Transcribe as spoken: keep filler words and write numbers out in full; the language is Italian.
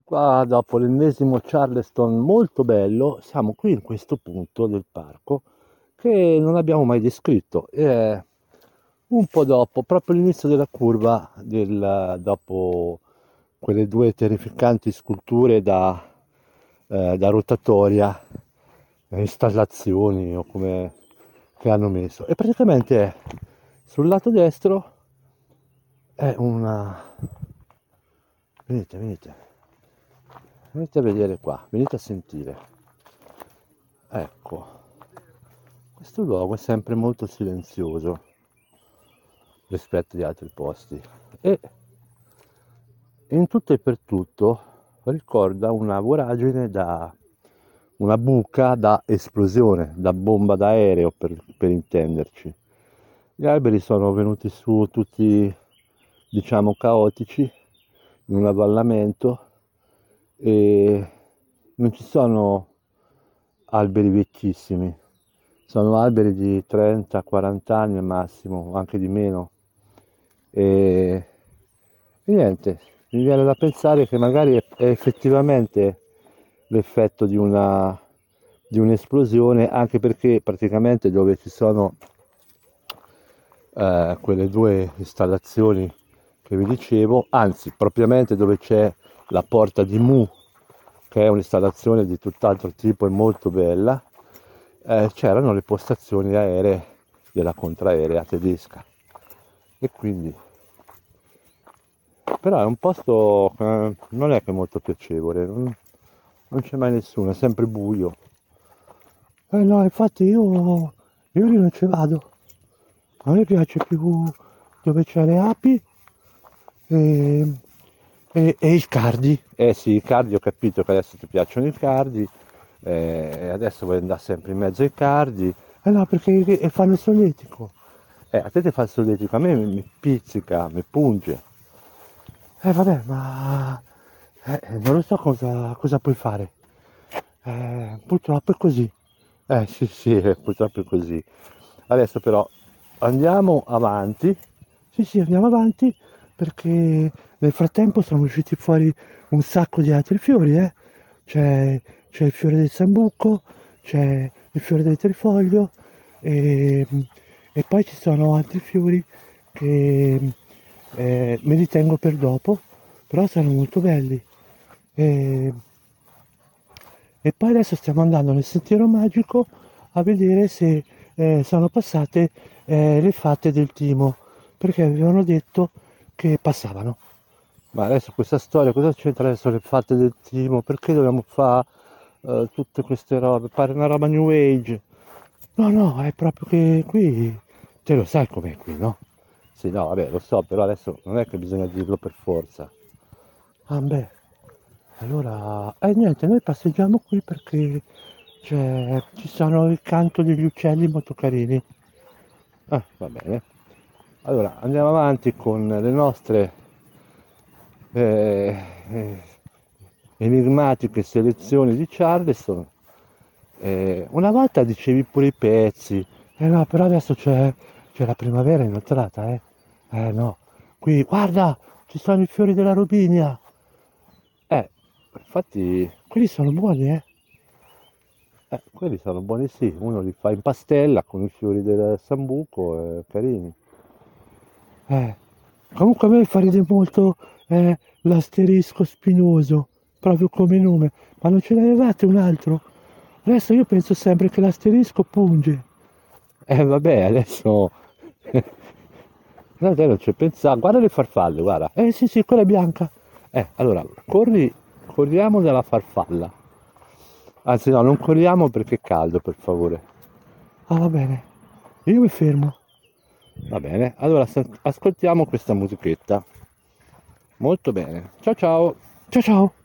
Qua dopo l'ennesimo Charleston molto bello, siamo qui in questo punto del parco che non abbiamo mai descritto. E è un po' dopo, proprio all'inizio della curva, del, dopo quelle due terrificanti sculture da, eh, da rotatoria, eh, installazioni o come che hanno messo. E praticamente è, sul lato destro è una... Venite, venite. Venite a vedere qua, venite a sentire. Ecco, questo luogo è sempre molto silenzioso rispetto agli altri posti e in tutto e per tutto ricorda una voragine da una buca da esplosione, da bomba d'aereo per, per intenderci. Gli alberi sono venuti su tutti, diciamo, caotici in un avvallamento e non ci sono alberi vecchissimi, sono alberi di trenta quaranta anni al massimo, anche di meno. E, e niente, mi viene da pensare che magari è, è effettivamente l'effetto di una di un'esplosione, anche perché praticamente dove ci sono eh, quelle due installazioni che vi dicevo, anzi propriamente dove c'è la porta di Mu, che è un'installazione di tutt'altro tipo e molto bella, eh, c'erano le postazioni aeree della contraerea tedesca e quindi però è un posto eh, non è che molto piacevole, non, non c'è mai nessuno, è sempre buio. Eh no, infatti io, io lì non ci vado, a me piace più dove c'è le api e, e, e i cardi. Eh sì, i cardi, ho capito che adesso ti piacciono i cardi, eh, e adesso vuoi andare sempre in mezzo ai cardi. Eh no, perché e fanno il solletico. Eh, a te ti fa il solletico, a me mi, mi pizzica, mi punge. Eh vabbè, ma eh, non lo so cosa, cosa puoi fare. Eh, purtroppo è così. Eh sì, sì, eh, purtroppo è così. Adesso però andiamo avanti. Sì, sì, andiamo avanti perché nel frattempo sono usciti fuori un sacco di altri fiori, eh. C'è, c'è il fiore del sambuco, c'è il fiore del trifoglio e, e poi ci sono altri fiori che eh, me li tengo per dopo, però sono molto belli. E, e poi adesso stiamo andando nel sentiero magico a vedere se eh, sono passate eh, le fate del timo, perché avevano detto che passavano. Ma adesso questa storia, cosa c'entra adesso le fate del timo? Perché dobbiamo fare eh, tutte queste robe? Pare una roba New Age. No, no, è proprio che qui, te lo sai com'è qui, no? Sì, no, vabbè, lo so, però adesso non è che bisogna dirlo per forza. Ah, beh, allora, eh niente, noi passeggiamo qui perché c'è, ci sono il canto degli uccelli molto carini. Ah, va bene. Allora, andiamo avanti con le nostre eh, eh, enigmatiche selezioni di Charleston. Eh, una volta dicevi pure i pezzi, eh no, però adesso c'è, c'è la primavera inoltrata, eh. Eh no, qui, guarda, ci sono i fiori della robinia. Eh, infatti, quelli sono buoni, eh. Eh, quelli sono buoni sì, uno li fa in pastella con i fiori del sambuco, eh, carini. Eh, comunque a me fa ridere molto eh, l'asterisco spinoso, proprio come nome, ma non ce l'avevate un altro? Adesso io penso sempre che l'asterisco punge. Eh vabbè, adesso... No, te non ci pensato. Guarda le farfalle, guarda. Eh sì, sì, quella è bianca. Eh, allora, corri, corriamo dalla farfalla. Anzi no, non corriamo perché è caldo, per favore. Ah, va bene. Io mi fermo. Va bene, allora ascoltiamo questa musichetta. Molto bene. Ciao ciao. Ciao ciao.